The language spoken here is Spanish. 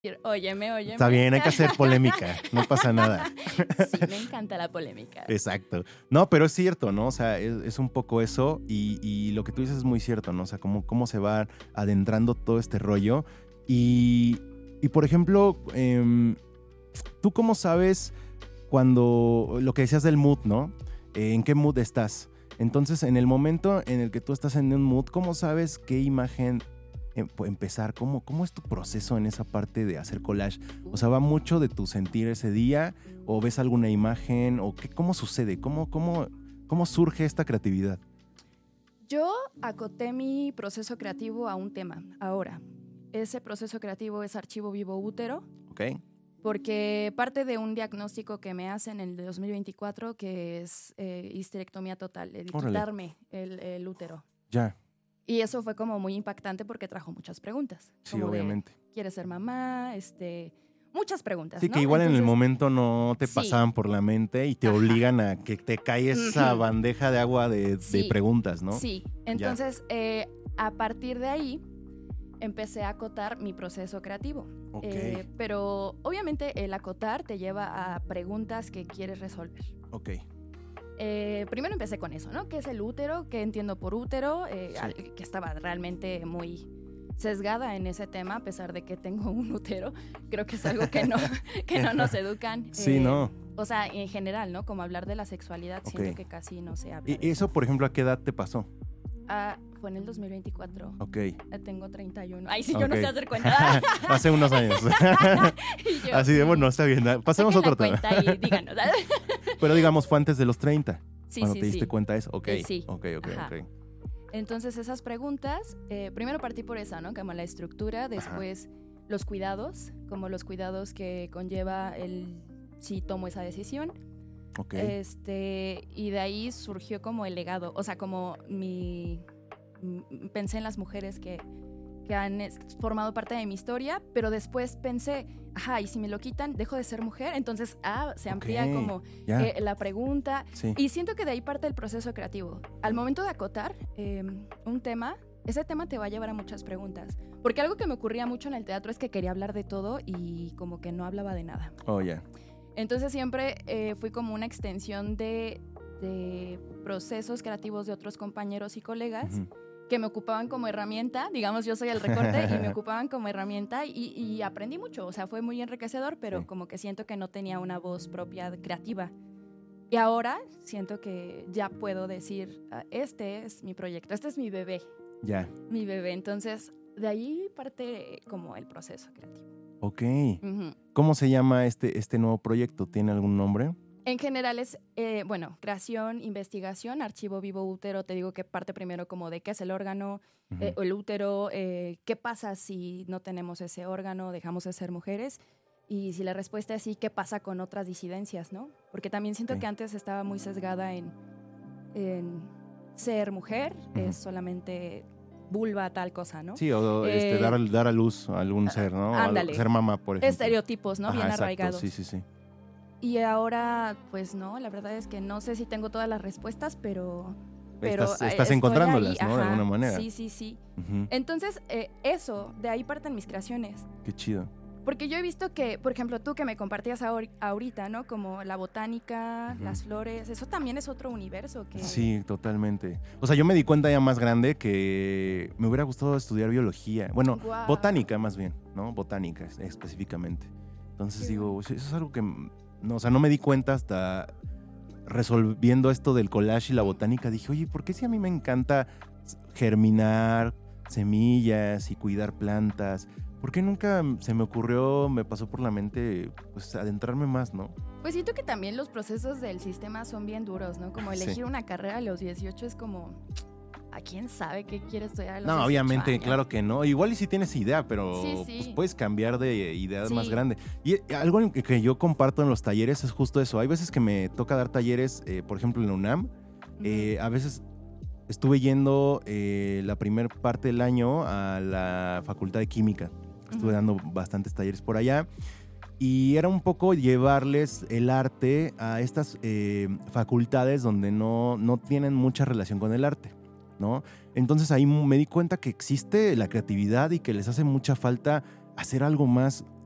Óyeme. Está bien, hay que hacer polémica, no pasa nada. Sí, me encanta la polémica. Exacto. No, pero es cierto, ¿no? O sea, es un poco eso y lo que tú dices es muy cierto, ¿no? O sea, cómo se va adentrando todo este rollo. Y por ejemplo, ¿tú cómo sabes cuando, lo que decías del mood, ¿no? ¿En qué mood estás? Entonces, en el momento en el que tú estás en un mood, ¿cómo sabes qué imagen empezar? ¿Cómo es tu proceso en esa parte de hacer collage? O sea, ¿va mucho de tu sentir ese día? ¿O ves alguna imagen? ¿O cómo sucede? ¿Cómo surge esta creatividad? Yo acoté mi proceso creativo a un tema. Ahora, ese proceso creativo es archivo vivo útero. Ok. Porque parte de un diagnóstico que me hacen en el 2024, que es histerectomía total, quitarme el útero. Ya. Y eso fue como muy impactante porque trajo muchas preguntas. Sí, obviamente. ¿Quieres ser mamá? Muchas preguntas, sí, ¿no? que igual en el momento no te pasaban por la mente y te obligan a que te cae esa bandeja de agua de preguntas, ¿no? Sí, entonces a partir de ahí empecé a acotar mi proceso creativo. Okay. Pero obviamente el acotar te lleva a preguntas que quieres resolver. Ok. Primero empecé con eso, ¿no? ¿Qué es el útero? ¿Qué entiendo por útero? Que estaba realmente muy sesgada en ese tema, a pesar de que tengo un útero. Creo que es algo que no nos educan. Sí, no. O sea, en general, ¿no? Como hablar de la sexualidad, siento que casi no se habla. ¿Y eso, por ejemplo, a qué edad te pasó? Fue en el 2024. Ok. Tengo 31. Ay, sí, yo no sé hacer cuenta. Hace unos años. Yo, así de, bueno, está bien. Pasemos a otro tema. Y díganos. Pero digamos, fue antes de los 30. Sí, cuando te diste cuenta de eso. Ok. Sí. Ok. Entonces, esas preguntas, primero partí por esa, ¿no? Como la estructura, después los cuidados, como los cuidados que conlleva si tomo esa decisión. Ok. Y de ahí surgió como el legado, o sea, como pensé en las mujeres que han formado parte de mi historia, pero después pensé, y si me lo quitan, dejo de ser mujer. Entonces, se amplía como la pregunta. Sí. Y siento que de ahí parte el proceso creativo. Al momento de acotar un tema, ese tema te va a llevar a muchas preguntas. Porque algo que me ocurría mucho en el teatro es que quería hablar de todo y como que no hablaba de nada. Oh, ya. Entonces siempre fui como una extensión de procesos creativos de otros compañeros y colegas que me ocupaban como herramienta. Digamos, yo soy el recorte y me ocupaban como herramienta y aprendí mucho. O sea, fue muy enriquecedor, pero como que siento que no tenía una voz propia creativa. Y ahora siento que ya puedo decir, este es mi proyecto, este es mi bebé. Ya. Mi bebé. Entonces, de ahí parte como el proceso creativo. Ok. ¿Cómo se llama este nuevo proyecto? ¿Tiene algún nombre? En general es, creación, investigación, archivo vivo útero. Te digo que parte primero como de qué es el órgano, el útero, qué pasa si no tenemos ese órgano, dejamos de ser mujeres. Y si la respuesta es sí, ¿qué pasa con otras disidencias, no? Porque también siento que antes estaba muy sesgada en ser mujer, es solamente vulva, tal cosa, ¿no? Sí, o dar a luz a algún ser, ¿no? Ándale. Ser mamá, por ejemplo. Estereotipos, ¿no? Bien exacto, arraigados. Sí. Y ahora, pues no, la verdad es que no sé si tengo todas las respuestas, pero estás encontrándolas, ahí, ¿no? De alguna manera. Sí. Entonces, eso, de ahí parten mis creaciones. Qué chido. Porque yo he visto que, por ejemplo, tú que me compartías ahorita, ¿no? Como la botánica, las flores, eso también es otro universo. Sí, totalmente. O sea, yo me di cuenta ya más grande que me hubiera gustado estudiar biología. Bueno, botánica más bien, ¿no? Botánica específicamente. Entonces digo, eso es algo que... No, o sea, no me di cuenta hasta resolviendo esto del collage y la botánica. Dije, oye, ¿por qué si a mí me encanta germinar semillas y cuidar plantas? ¿Por qué nunca se me ocurrió, me pasó por la mente, pues, adentrarme más, ¿no? Pues siento que también los procesos del sistema son bien duros, ¿no? Como elegir una carrera a los 18 es como... ¿A quién sabe qué quiere estudiar a los 18 No, obviamente, años? claro que no. Igual y si tienes idea, pero pues puedes cambiar de idea más grande. Y algo que yo comparto en los talleres es justo eso. Hay veces que me toca dar talleres, por ejemplo, en la UNAM. A veces estuve yendo la primera parte del año a la Facultad de Química. Estuve dando bastantes talleres por allá. Y era un poco llevarles el arte a estas facultades donde no tienen mucha relación con el arte, ¿no? Entonces ahí me di cuenta que existe la creatividad y que les hace mucha falta hacer algo más